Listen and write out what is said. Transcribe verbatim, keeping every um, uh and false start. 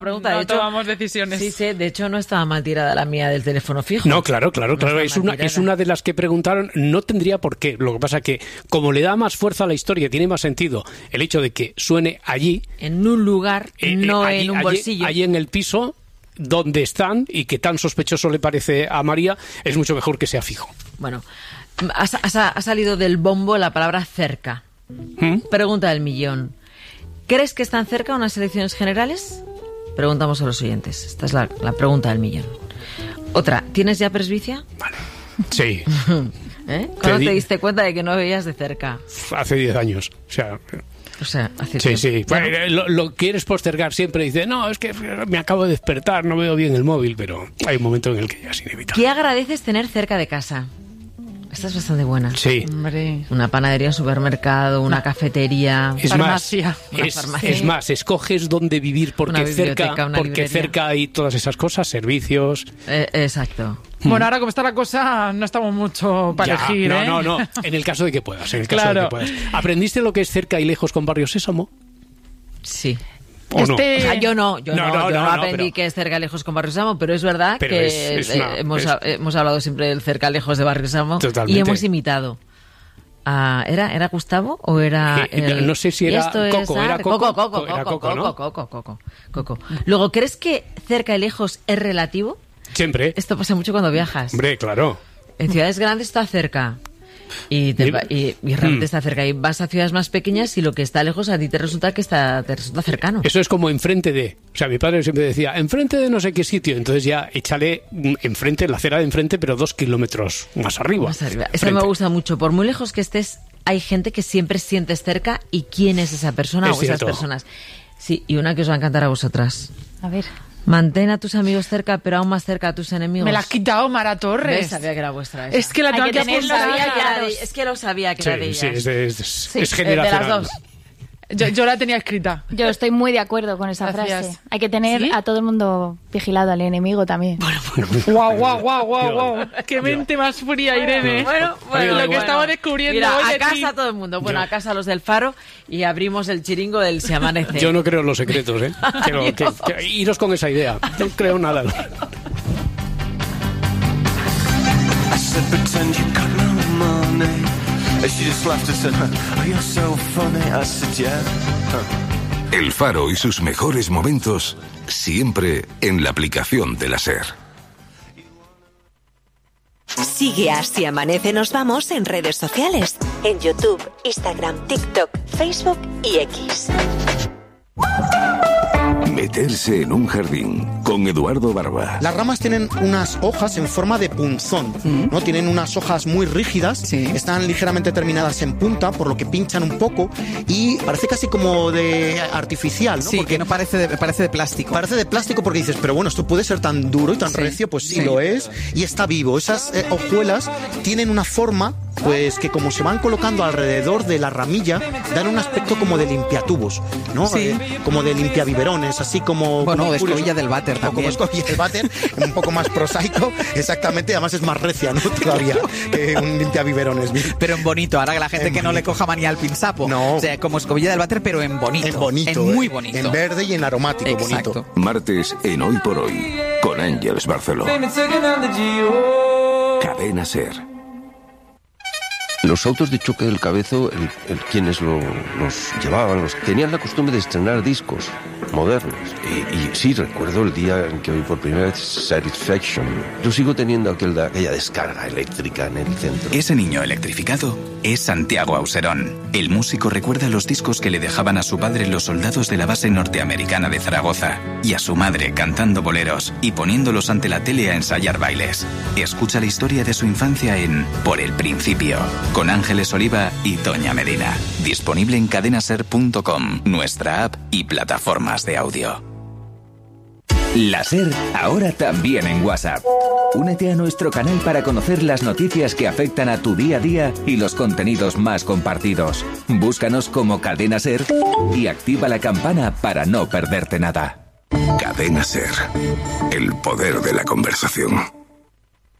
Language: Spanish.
pregunta, no de hecho, tomamos decisiones. Sí, sí, de hecho no estaba mal tirada la mía del teléfono fijo. No, claro, claro, claro. No es, una, es una de las que preguntaron, no tendría por qué. Lo que pasa que, como le da más fuerza a la historia, tiene más sentido el hecho de que suene allí. En un lugar, eh, no allí, en un allí, bolsillo. Allí en el piso, donde están, y que tan sospechoso le parece a María, es mucho mejor que sea fijo. Bueno, ha, ha, ha salido del bombo la palabra cerca. ¿Mm? Pregunta del millón. ¿Crees que están cerca unas elecciones generales? Preguntamos a los oyentes. Esta es la, la pregunta del millón. Otra, ¿tienes ya presbicia? Vale. Sí. ¿Eh? ¿Cuándo te, te diste cuenta de que no veías de cerca? Hace diez años. O sea... O sea, hace sí, tiempo. sí. Pues, lo, lo quieres postergar siempre. Dice, no, es que me acabo de despertar, no veo bien el móvil, pero hay un momento en el que ya es inevitable. ¿Qué agradeces tener cerca de casa? Esta es bastante buena. Sí. Hombre. Una panadería, un supermercado, una no. cafetería, es farmacia. Más, una es, farmacia. Es más, escoges dónde vivir porque cerca, porque librería. cerca hay todas esas cosas, servicios. Eh, exacto. Bueno, ahora como está la cosa, no estamos mucho para ya, elegir, no, ¿eh? No, no, no. En el caso de que puedas, en el caso claro. de que puedas. ¿Aprendiste lo que es cerca y lejos con Barrio Sésamo? Sí. ¿O no? Este... O sea, yo no, yo no, no, no, yo no, no aprendí pero... que es cerca lejos con Barrio Sésamo, pero es verdad pero que es, es una, eh, hemos, es... hemos hablado siempre del cerca lejos de Barrio Sésamo y hemos imitado. Uh, ¿era, ¿Era Gustavo o era...? Eh, el... No sé si era Coco, era Coco, Coco, Coco, era Coco, Coco, ¿no? Coco, Coco, Coco, Coco. Luego, ¿crees que cerca y lejos es relativo? Siempre. Esto pasa mucho cuando viajas. Hombre, claro. En ciudades grandes está cerca. Y, te, y, y realmente mm. está cerca. Y vas a ciudades más pequeñas y lo que está lejos a ti te resulta que está, te resulta cercano. Eso es como enfrente de... O sea, mi padre siempre decía, enfrente de no sé qué sitio. Entonces ya échale enfrente, la acera de enfrente, pero dos kilómetros más arriba. Más arriba. Eso me gusta mucho. Por muy lejos que estés, hay gente que siempre sientes cerca. ¿Y quién es esa persona es o cierto. esas personas? Sí, y una que os va a encantar a vosotras. A ver... Mantén a tus amigos cerca, pero aún más cerca a tus enemigos. Me la has quitado, Mara Torres. ¿Ves? Sabía que era vuestra esa. Es que la tengo que tenerla. Es que lo sabía que sí, era de ellas. Sí, es, de, es, sí, es generacional. De las dos. Yo, yo la tenía escrita. Yo estoy muy de acuerdo con esa Gracias. frase. Hay que tener ¿Sí? a todo el mundo vigilado, al enemigo también. Bueno, bueno. Guau, guau, guau, guau, guau. Qué mente más fría, Irene. Bueno, bueno, lo que bueno. estamos descubriendo Mira, hoy a de casa ti. todo el mundo. Bueno, Yo. a casa los del Faro y abrimos el chiringo del Se Amanece. Yo no creo en los secretos, ¿eh? Pero, que, que, iros con esa idea. No creo nada. El Faro y sus mejores momentos siempre en la aplicación de la SER. Sigue a Si Amanece Nos Vamos en redes sociales, en YouTube, Instagram, TikTok, Facebook y X. Meterse en un jardín con Eduardo Barba. Las ramas tienen unas hojas en forma de punzón, ¿no? Tienen unas hojas muy rígidas, sí. Están ligeramente terminadas en punta, por lo que pinchan un poco y parece casi como de artificial, ¿no? Sí, porque que no parece de, parece de plástico. Parece de plástico porque dices, pero bueno, esto puede ser tan duro y tan sí. recio, pues sí, sí lo es, y está vivo. Esas eh, hojuelas tienen una forma, pues que como se van colocando alrededor de la ramilla, dan un aspecto como de limpiatubos, ¿no? Sí. Eh, como de limpiabiberones, así como... Bueno, como escobilla del váter también. Como escobilla del váter, un poco más prosaico, exactamente, además es más recia, ¿no? Todavía, que un limpiabiberones. Pero en bonito, ahora que la gente en que bonito. No le coja manía al pinsapo. No. O sea, como escobilla del váter, pero en bonito. En bonito. En muy eh, bonito. En verde y en aromático, Exacto. bonito. Martes en Hoy por Hoy, con Ángeles Barceló. Cadena SER. Los autos de choque del Cabezo, el, el, quienes lo, los llevaban, los, tenían la costumbre de estrenar discos modernos. Y, y sí, recuerdo el día en que oí por primera vez Satisfaction. Yo sigo teniendo aquel, aquella descarga eléctrica en el centro. Ese niño electrificado es Santiago Auserón. El músico recuerda los discos que le dejaban a su padre los soldados de la base norteamericana de Zaragoza y a su madre cantando boleros y poniéndolos ante la tele a ensayar bailes. Escucha la historia de su infancia en Por el Principio, con Ángeles Oliva y Toña Medina. Disponible en cadenaser punto com, nuestra app y plataformas de audio. La SER, ahora también en WhatsApp. Únete a nuestro canal para conocer las noticias que afectan a tu día a día y los contenidos más compartidos. Búscanos como Cadena SER y activa la campana para no perderte nada. Cadena SER, el poder de la conversación.